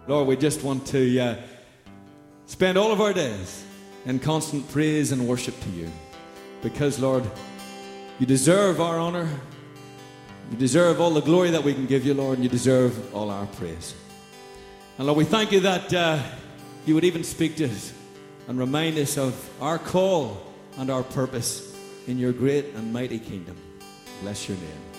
Lord, we just want to spend all of our days in constant praise and worship to you. Because, Lord, you deserve our honor. You deserve all the glory that we can give you, Lord, and you deserve all our praise. And Lord, we thank you that you would even speak to us and remind us of our call and our purpose in your great and mighty kingdom. Bless your name.